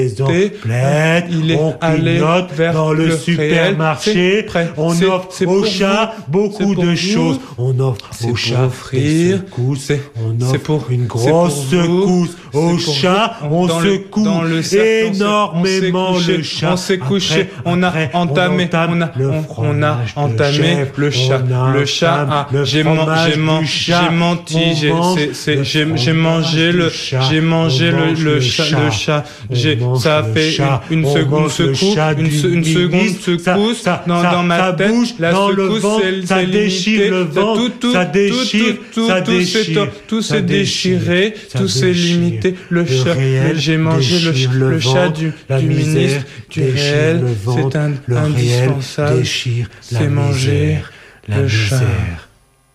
emplettes, il est on allé clignote vers dans le le supermarché, réel. on offre au chat beaucoup de choses. On offre au chat des secousses, on offre une grosse secousse au chat, on secoue énormément le chat. On s'est couché, on a entamé le chat. Le chat a, j'ai menti, j'ai mangé le chat. Ça a fait une seconde secousse dans ma tête. La secousse, ça déchire le ventre, ça déchire, tout s'est déchiré, tout s'est limité. Le chat, j'ai mangé le chat du ministre du réel. C'est indispensable. C'est manger le chat.